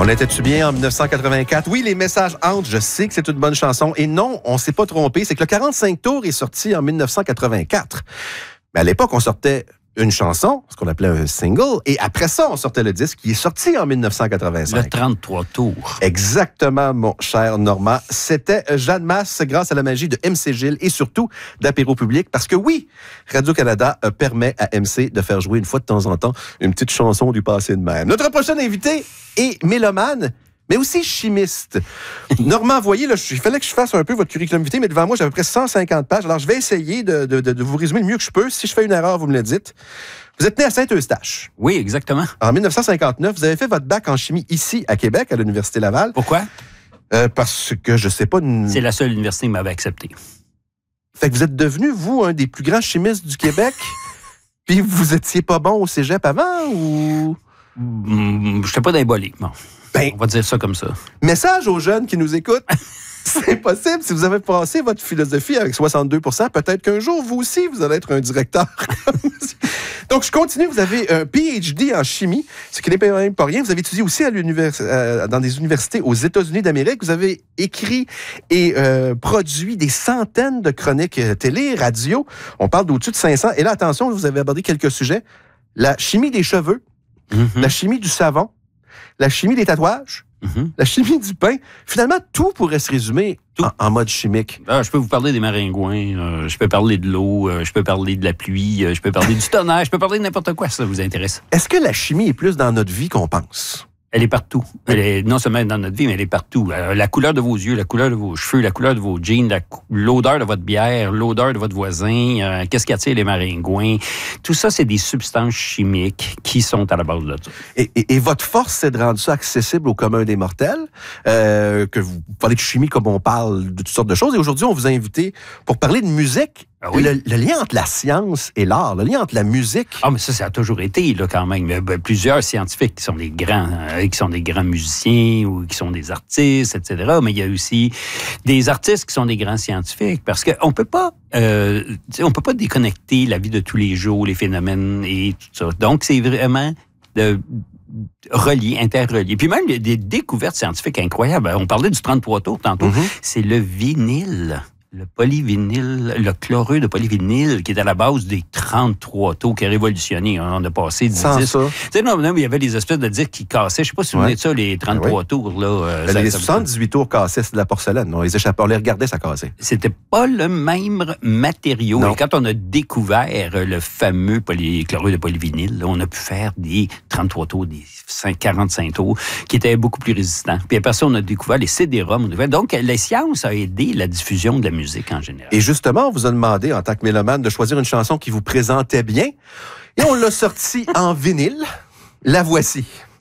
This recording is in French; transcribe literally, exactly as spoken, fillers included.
On était-tu bien en dix-neuf cent quatre-vingt-quatre? Oui, les messages entrent. Je sais que c'est une bonne chanson. Et non, on s'est pas trompé. C'est que le quarante-cinq tours est sorti en dix-neuf cent quatre-vingt-quatre. Mais à l'époque, on sortait une chanson, ce qu'on appelait un single, et après ça, on sortait le disque qui est sorti en dix-neuf cent quatre-vingt-cinq. Le trente-trois tours. Exactement, mon cher Normand. C'était Jeanne Masse grâce à la magie de M C Gilles et surtout d'Apéro Public, parce que oui, Radio-Canada euh, permet à M C de faire jouer une fois de temps en temps une petite chanson du passé de même. Notre prochain invité est mélomane, mais aussi chimiste. Normand, voyez, là, il fallait que je fasse un peu votre curriculum vitae, mais devant moi, j'ai à peu près cent cinquante pages. Alors, je vais essayer de, de, de vous résumer le mieux que je peux. Si je fais une erreur, vous me le dites. Vous êtes né à Saint-Eustache. Oui, exactement. En dix-neuf cent cinquante-neuf, vous avez fait votre bac en chimie ici, à Québec, à l'Université Laval. Pourquoi? Euh, parce que, je sais pas... Une... C'est la seule université qui m'avait accepté. Fait que vous êtes devenu, vous, un des plus grands chimistes du Québec, puis vous étiez pas bon au cégep avant, ou... Mmh, je n'étais pas dans les bolés. Bon. Ben, on va dire ça comme ça. Message aux jeunes qui nous écoutent. C'est possible. Si vous avez passé votre philosophie avec soixante-deux pour cent, peut-être qu'un jour, vous aussi, vous allez être un directeur. Donc, je continue. Vous avez un P H D en chimie, ce qui n'est même pas rien. Vous avez étudié aussi à l'univers... euh, dans des universités aux États-Unis d'Amérique. Vous avez écrit et euh, produit des centaines de chroniques télé, radio. On parle d'au-dessus de cinq cents. Et là, attention, vous avez abordé quelques sujets. La chimie des cheveux, mm-hmm. la chimie du savon, la chimie des tatouages, mm-hmm. la chimie du pain. Finalement, tout pourrait se résumer en, en mode chimique. Ah, je peux vous parler des maringouins, euh, je peux parler de l'eau, euh, je peux parler de la pluie, euh, je peux parler du tonnerre, je peux parler de n'importe quoi, si ça vous intéresse. Est-ce que la chimie est plus dans notre vie qu'on pense? Elle est partout. Elle est non seulement dans notre vie, mais elle est partout. Euh, la couleur de vos yeux, la couleur de vos cheveux, la couleur de vos jeans, la, l'odeur de votre bière, l'odeur de votre voisin, euh, qu'est-ce qui attire les maringouins. Tout ça, c'est des substances chimiques qui sont à la base de ça. Et, et, et votre force, c'est de rendre ça accessible au commun des mortels, euh, que vous parlez de chimie comme on parle de toutes sortes de choses. Et aujourd'hui, on vous a invité pour parler de musique. Ah oui? le, le lien entre la science et l'art, le lien entre la musique. Ah, mais ça, ça a toujours été, là, quand même. Ben, plusieurs scientifiques qui sont des grands, euh, qui sont des grands musiciens ou qui sont des artistes, et cetera. Mais il y a aussi des artistes qui sont des grands scientifiques parce qu'on peut pas, euh, on peut pas déconnecter la vie de tous les jours, les phénomènes et tout ça. Donc, c'est vraiment de relié, interrelié. Puis même des découvertes scientifiques incroyables. On parlait du trente-trois tours tantôt. Mm-hmm. C'est le vinyle. Le polyvinyle, le chlorure de polyvinyle qui est à la base des trente-trois tours qui a révolutionné. On a passé dix Sans disques. ça. Tu sais, non, non, il y avait des espèces de disques qui cassaient. Je sais pas si vous venez de ça, les trente-trois oui. tours. Là, euh, ben, ça, les ça, soixante-dix-huit tours cassaient, c'est de la porcelaine. On les échappait, on les regardait, ça cassait. C'était pas le même matériau. Non. Et quand on a découvert le fameux poly, chlorure de polyvinyle, là, on a pu faire des trente-trois tours, des quarante-cinq tours, qui étaient beaucoup plus résistants. Puis après ça, on a découvert les C D-ROM. Donc, la science a aidé la diffusion de la musique en général. Et justement, on vous a demandé, en tant que mélomane, de choisir une chanson qui vous présentait bien. Et on l'a sortie en vinyle. La voici.